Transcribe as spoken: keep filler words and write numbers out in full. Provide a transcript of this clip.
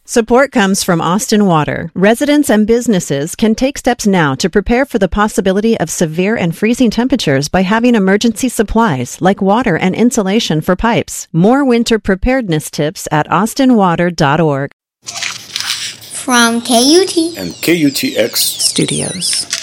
Support comes from Austin Water. Residents and businesses can take steps now to prepare for the possibility of severe and freezing temperatures by having emergency supplies like water and insulation for pipes. More winter preparedness tips at austin water dot org. From K U T and K U T X Studios.